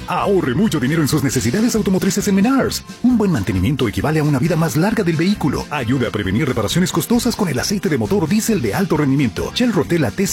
Ahorre mucho dinero en sus necesidades automotrices en Menards. Un buen mantenimiento equivale a una vida más larga del vehículo. Ayude a prevenir reparaciones costosas con el aceite de motor diésel de alto rendimiento. Shell Rotella TC